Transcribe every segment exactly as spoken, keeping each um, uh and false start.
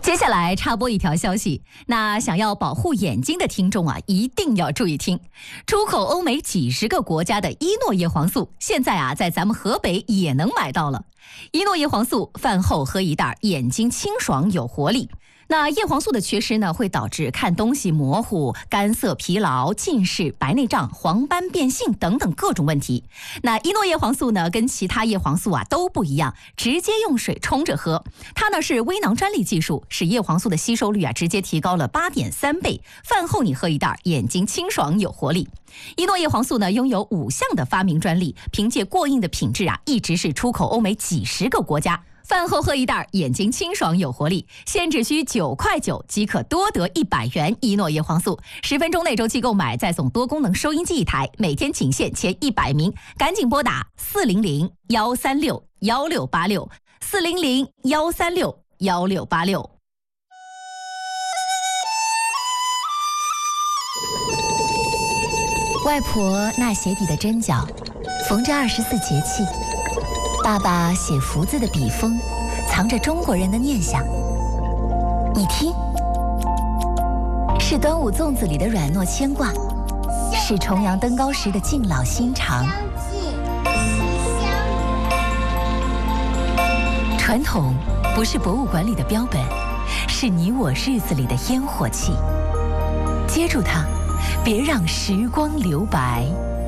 接下来插播一条消息，那想要保护眼睛的听众啊，一定要注意听。出口欧美几十个国家的伊诺叶黄素，现在啊在咱们河北也能买到了。伊诺叶黄素饭后喝一袋，眼睛清爽有活力。那叶黄素的缺失呢，会导致看东西模糊、干涩、疲劳、近视、白内障、黄斑变性等等各种问题。那伊诺叶黄素呢，跟其他叶黄素啊都不一样，直接用水冲着喝。它呢是微囊专利技术，使叶黄素的吸收率啊直接提高了八点三倍。饭后你喝一袋，眼睛清爽有活力。伊诺叶黄素呢拥有五项的发明专利，凭借过硬的品质啊，一直是出口欧美几十个国家。饭后喝一袋，眼睛清爽有活力，现只需九块九即可多得一百元伊诺叶黄素。十分钟内周期购买，再送多功能收音机一台，每天仅限前一百名，赶紧拨打四零零幺三六幺六八六四零零幺三六幺六八六。外婆纳鞋底的针脚，缝着二十四节气。爸爸写福字的笔锋，藏着中国人的念想。你听，是端午粽子里的软糯牵挂，是重阳登高时的敬老心肠。传统不是博物馆里的标本，是你我日子里的烟火气。接住它，别让时光留白。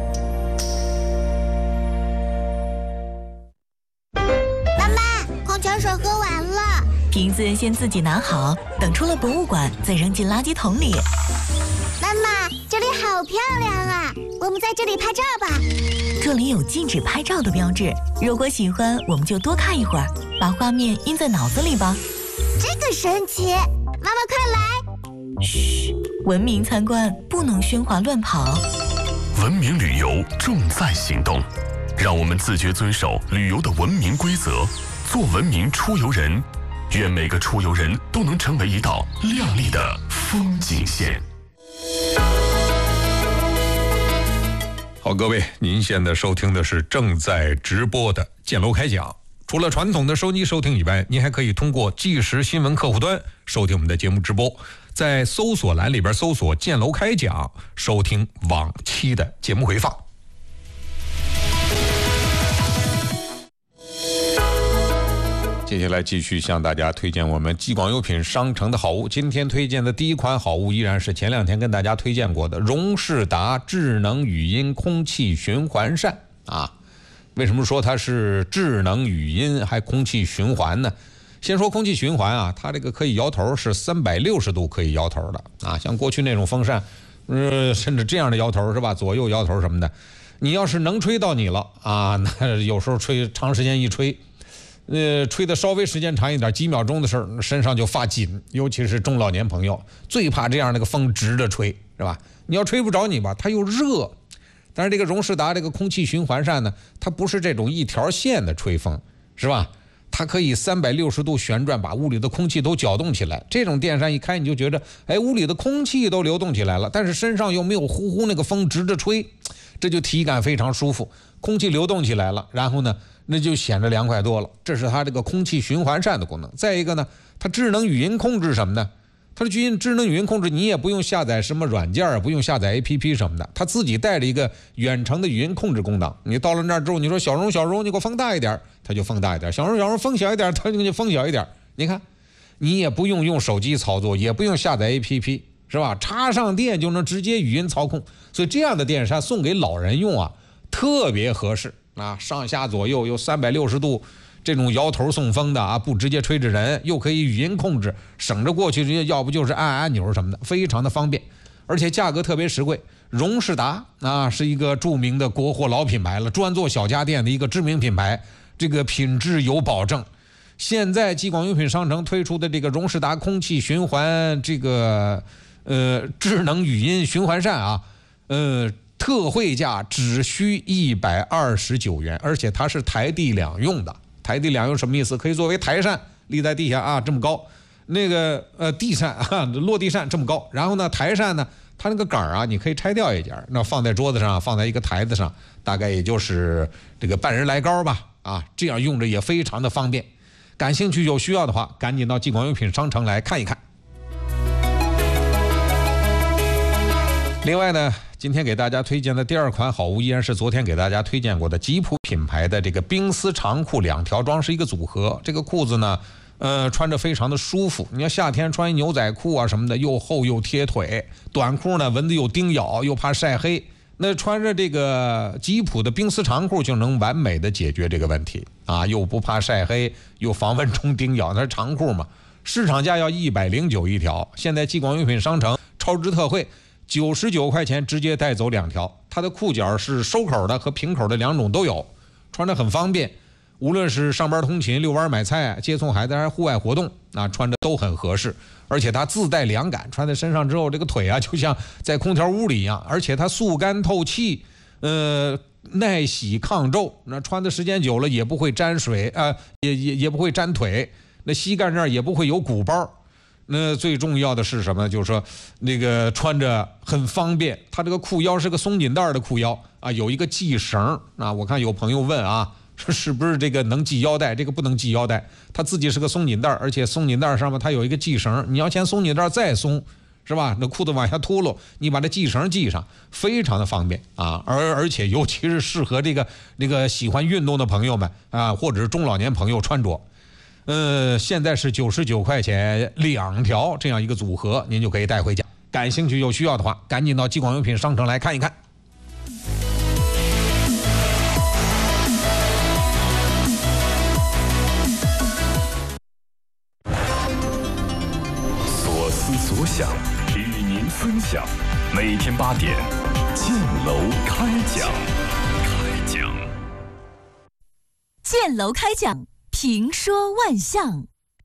水喝完了， 瓶子先自己拿好，等出了博物馆再扔进垃圾桶里。 妈妈，这里好漂亮啊，我们在这里拍照吧。 这里有禁止拍照的标志，如果喜欢我们就多看一会儿，把画面印在脑子里吧。 这个神奇，妈妈快来。 嘘，文明参观不能喧哗乱跑。 文明旅游重在行动，让我们自觉遵守旅游的文明规则，做文明出游人。愿每个出游人都能成为一道亮丽的风景线。 好，各位，您现在收听的是正在直播的建楼开讲。除了传统的收机收听以外，您还可以通过即时新闻客户端收听我们的节目直播，在搜索栏里边搜索建楼开讲，收听往期的节目回放。接下来继续向大家推荐我们吉广优品商城的好物。今天推荐的第一款好物依然是前两天跟大家推荐过的荣仕达智能语音空气循环扇啊。为什么说它是智能语音还空气循环呢？先说空气循环啊，它这个可以摇头，是三百六十度可以摇头的啊。像过去那种风扇，呃，甚至这样的摇头是吧？左右摇头什么的，你要是能吹到你了啊，那有时候吹长时间一吹。呃，吹的稍微时间长一点，几秒钟的事儿，身上就发紧，尤其是中老年朋友最怕这样那个风直着吹，是吧？你要吹不着你吧，它又热。但是这个荣仕达这个空气循环扇呢，它不是这种一条线的吹风，是吧？它可以三百六十度旋转，把屋里的空气都搅动起来。这种电扇一开，你就觉得，哎，屋里的空气都流动起来了，但是身上又没有呼呼那个风直着吹，这就体感非常舒服。空气流动起来了，然后呢，那就显得凉快多了。这是它这个空气循环扇的功能。再一个呢，它智能语音控制什么呢？它的智能语音控制，你也不用下载什么软件，不用下载 A P P 什么的，它自己带着一个远程的语音控制功能。你到了那儿之后，你说小荣小荣，你给我风大一点，它就风大一点；小荣小荣，风小一点，它就给你风小一点。你看，你也不用用手机操作，也不用下载 A P P， 是吧？插上电就能直接语音操控。所以这样的电扇送给老人用啊，特别合适啊！上下左右有三百六十度。这种摇头送风的啊，不直接吹着人，又可以语音控制，省着过去要不就是按按钮什么的，非常的方便，而且价格特别实惠。荣仕达啊，是一个著名的国货老品牌了，专做小家电的一个知名品牌，这个品质有保证。现在吉广优品商城推出的这个荣仕达空气循环这个呃智能语音循环扇啊，呃。特惠价只需一百二十九元，而且它是台地两用的。台地两用什么意思？可以作为台扇立在地下啊，这么高；那个呃地扇啊，落地扇这么高。然后呢，台扇呢，它那个杆啊，你可以拆掉一截，那放在桌子上，放在一个台子上，大概也就是这个半人来高吧。啊，这样用着也非常的方便。 感兴趣有需要的话，赶紧到激广用品商城来看一看。另外呢，今天给大家推荐的第二款好物依然是昨天给大家推荐过的吉普品牌的这个冰丝长裤，两条装是一个组合。这个裤子呢，呃，穿着非常的舒服。你要夏天穿牛仔裤啊什么的，又厚又贴腿；短裤呢，蚊子又叮咬，又怕晒黑。那穿着这个吉普的冰丝长裤就能完美的解决这个问题啊，又不怕晒黑，又防蚊虫叮咬，那是长裤嘛。市场价要一百零九一条，现在激广用品商城超值特惠。九十九块钱直接带走两条，它的裤脚是收口的和平口的两种都有，穿着很方便。无论是上班通勤、遛弯买菜、接送孩子还是户外活动，那穿着都很合适。而且它自带凉感，穿在身上之后，这个腿啊就像在空调屋里一样。而且它速干透气，呃，耐洗抗皱，那穿的时间久了也不会沾水啊、呃，也也也不会沾腿，那膝盖那儿也不会有鼓包。那最重要的是什么呢？就是说那个穿着很方便，它这个裤腰是个松紧带的裤腰啊，有一个系绳啊。我看有朋友问啊，说是不是这个能系腰带？这个不能系腰带，它自己是个松紧带，而且松紧带上面它有一个系绳，你要先松紧带再松，是吧？那裤子往下秃噜，你把这系绳系上，非常的方便啊。而而且尤其是适合这个那个喜欢运动的朋友们啊，或者是中老年朋友穿着。呃，现在是九十九块钱两条这样一个组合，您就可以带回家。感兴趣有需要的话，赶紧到激广用品商城来看一看。 所思所想，与您分享。每天八点，建楼开讲，开讲， 建楼开讲。评说万象，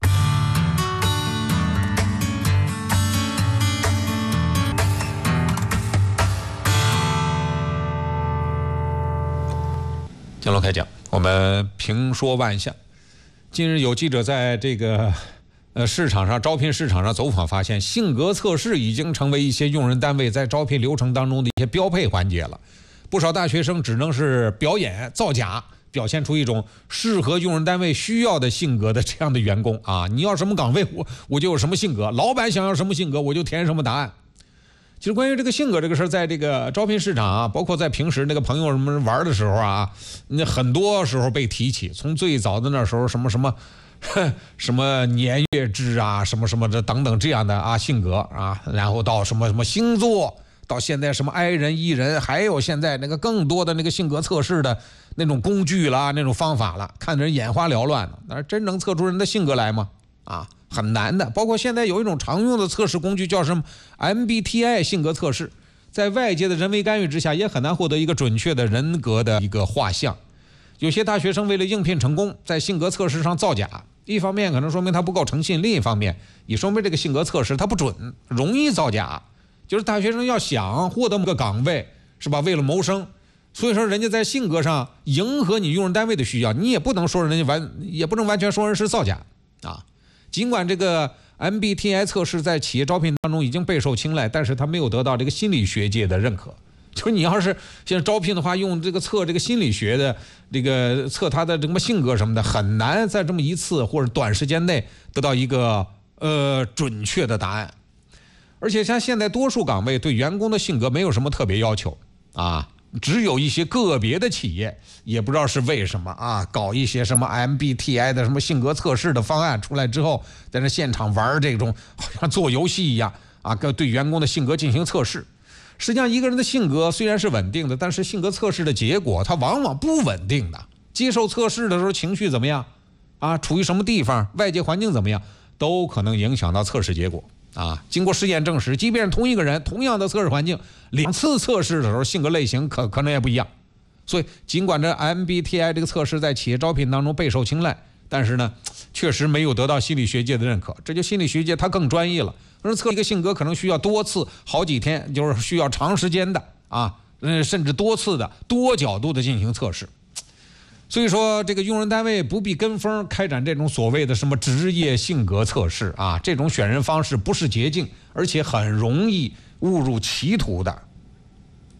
建楼开讲，我们评说万象。近日有记者在这个呃市场上招聘市场上走访，发现性格测试已经成为一些用人单位在招聘流程当中的一些标配环节了。不少大学生只能是表演造假，表现出一种适合用人单位需要的性格的这样的员工啊，你要什么岗位我我就有什么性格，老板想要什么性格我就填什么答案。其实关于这个性格这个事儿，在这个招聘市场啊，包括在平时那个朋友什么玩的时候啊，那很多时候被提起。从最早的那时候什么什么什么年月制啊，什么什么的等等这样的啊性格啊，然后到什么什么星座，到现在什么 I 人 E 人，还有现在那个更多的那个性格测试的那种工具啦，那种方法了，看得人眼花缭乱了。但是真能测出人的性格来吗？啊，很难的。包括现在有一种常用的测试工具叫什么 M B T I 性格测试，在外界的人为干预之下，也很难获得一个准确的人格的一个画像。有些大学生为了应聘成功，在性格测试上造假，一方面可能说明他不够诚信，另一方面也说明这个性格测试它不准，容易造假。就是大学生要想获得某个岗位，是吧？为了谋生，所以说人家在性格上迎合你用人单位的需要，你也不能说人家完，也不能完全说人是造假啊。尽管这个 M B T I 测试在企业招聘当中已经备受青睐，但是它没有得到这个心理学界的认可。就是你要是现在招聘的话，用这个测这个心理学的这个测他的什么性格什么的，很难在这么一次或者短时间内得到一个呃准确的答案。而且像现在多数岗位对员工的性格没有什么特别要求啊，只有一些个别的企业，也不知道是为什么啊，搞一些什么 M B T I 的什么性格测试的方案出来之后，在那现场玩这种好像做游戏一样啊，对员工的性格进行测试。实际上一个人的性格虽然是稳定的，但是性格测试的结果它往往不稳定的。接受测试的时候情绪怎么样啊，处于什么地方，外界环境怎么样，都可能影响到测试结果啊。经过实验证实，即便是同一个人，同样的测试环境，两次测试的时候性格类型可可能也不一样。所以尽管这 M B T I 这个测试在企业招聘当中备受青睐，但是呢确实没有得到心理学界的认可。这就心理学界它更专业了，而测一个性格可能需要多次好几天，就是需要长时间的啊，甚至多次的多角度的进行测试。所以说这个用人单位不必跟风开展这种所谓的什么职业性格测试啊，这种选人方式不是捷径，而且很容易误入歧途的。